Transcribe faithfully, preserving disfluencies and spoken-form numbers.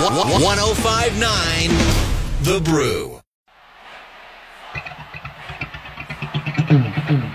one oh five point nine The Brew. Mm, mm.